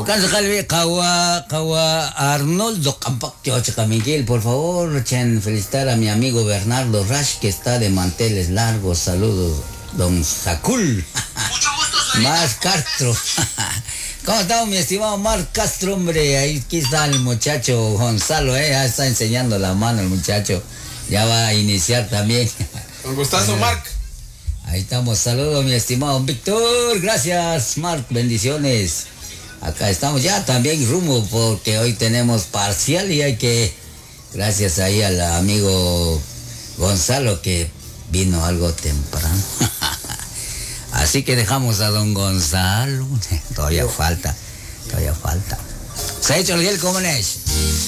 Kawa Arnoldo Campak Miguel, por favor, felicitar a mi amigo Bernardo Rash, que está de manteles largos. Saludos, don Sacul. Mucho gusto, soy Mar Castro. ¿Cómo estamos, mi estimado Mar Castro, hombre? Ahí aquí está el muchacho Gonzalo, ya está enseñando la mano el muchacho. Ya va a iniciar también. Con gustazo, Marc. Ahí estamos, saludos, mi estimado Víctor. Gracias, Marc, bendiciones. Acá estamos ya también rumbo porque hoy tenemos parcial y hay que, gracias ahí al amigo Gonzalo que vino algo temprano. Así que dejamos a don Gonzalo. Todavía falta. Se ha hecho el gel, ¿cómo es?